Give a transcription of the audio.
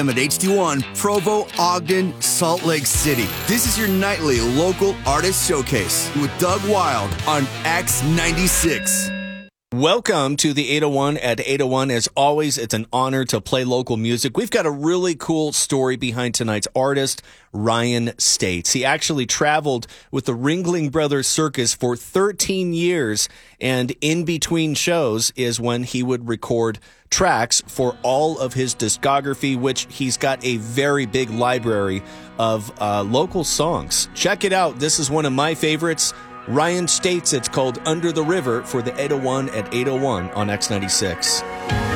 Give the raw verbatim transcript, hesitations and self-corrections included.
I'm at H D one, Provo, Ogden, Salt Lake City. This is your nightly local artist showcase with Doug Wild on X ninety-six. Welcome to the eight oh one at eight oh one. As always, it's an honor to play local music. We've got a really cool story behind tonight's artist, Ryan States. He actually traveled with the Ringling Brothers Circus for thirteen years, and in between shows is when he would record tracks for all of his discography, which he's got a very big library of uh, local songs. Check it out. This is one of my favorites. Ryan States. It's called Under the River for the eight oh one at eight oh one on X ninety-six.